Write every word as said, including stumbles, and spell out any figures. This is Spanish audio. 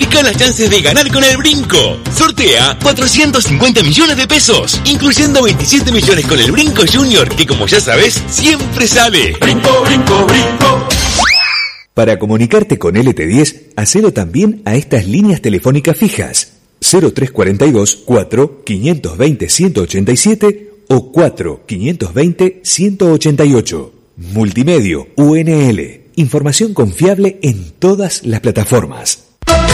Multiplica las chances de ganar con el Brinco. Sortea cuatrocientos cincuenta millones de pesos, incluyendo veintisiete millones con el Brinco Junior, que como ya sabes, siempre sale. Brinco, brinco, brinco. Para comunicarte con L T diez, hacelo también a estas líneas telefónicas fijas: cero tres cuarenta y dos, cuatro, quinientos veinte, ciento ochenta y siete o cuatro, quinientos veinte, ciento ochenta y ocho. Multimedio U N L. Información confiable en todas las plataformas.